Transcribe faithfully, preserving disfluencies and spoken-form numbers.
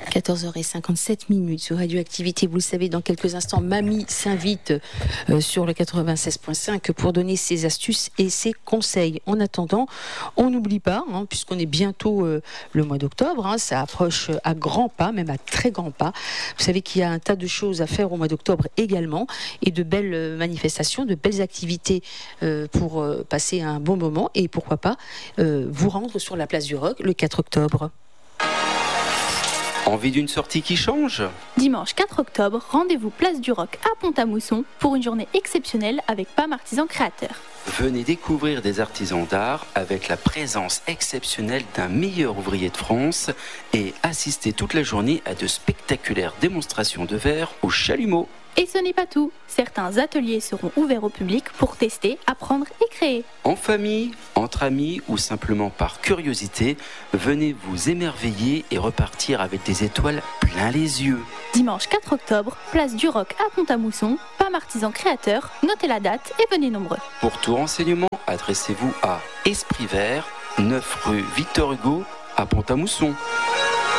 quatorze heures cinquante-sept minutes sur Radioactivité. Vous le savez, dans quelques instants, Mamie s'invite euh, sur le quatre-vingt-seize point cinq pour donner ses astuces et ses conseils. En attendant, on n'oublie pas, hein, puisqu'on est bientôt euh, le mois d'octobre, hein, ça approche à grands pas, même à très grands pas. Vous savez qu'il y a un tas de choses à faire au mois d'octobre également, et de belles manifestations, de belles activités euh, pour euh, passer un bon moment, et pourquoi pas euh, vous rendre sur la place du Roc le quatre octobre. Envie d'une sortie qui change ? Dimanche quatre octobre, rendez-vous place du Roc à Pont-à-Mousson pour une journée exceptionnelle avec P A M Artisans Créateurs. Venez découvrir des artisans d'art avec la présence exceptionnelle d'un meilleur ouvrier de France et assister toute la journée à de spectaculaires démonstrations de verre au chalumeau. Et ce n'est pas tout. Certains ateliers seront ouverts au public pour tester, apprendre et créer. En famille, entre amis ou simplement par curiosité, venez vous émerveiller et repartir avec des étoiles plein les yeux. Dimanche quatre octobre, place du Roc à Pont-à-Mousson, P A M Artisans Créateurs, notez la date et venez nombreux. Pour tout renseignement, adressez-vous à Esprit Vert, neuf rue Victor Hugo à Pont-à-Mousson.